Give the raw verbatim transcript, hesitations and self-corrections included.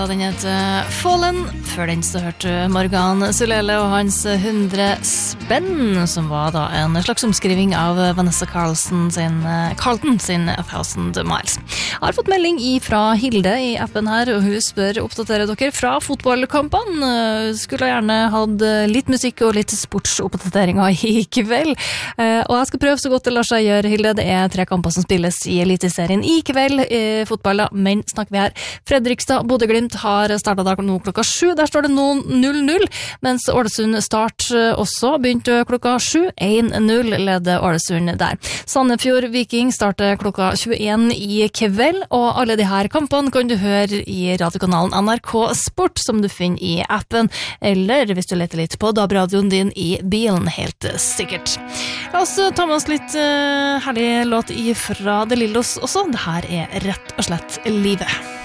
Den heter Fallen. Før den så hørte Morgan Sulele og hans hundre spenn, som var da en slags omskriving av Vanessa Carlton sin, Carlton sin A Thousand Miles. Jeg har fått melding fra Hilde i appen her, og hun spør oppdatere dere fra fotballkampene. Skulle gjerne hatt litt musikk og litt sportsoppdateringer i kveld. Og jeg skal prøve så godt det lar seg gjøre, Hilde. Det er tre kamper som spilles i Eliteserien i kveld i fotball, da. Men snakker vi her Fredrikstad, Bodø-Glimt har startet da nå klokka sju, der står det nå null null, mens Ålesund Start også begynte klokka sju, én null leder Ålesund der. Sandefjord Viking starter klokka tjueen i kveld, og alle de her kampene kan du høre i radiokanalen N R K Sport, som du finner i appen, eller hvis du leter litt på D A B-radioen din i bilen, helt sikkert. La oss ta med oss litt uh, herlig låt fra The Lillos også. Det her er rett og slett livet.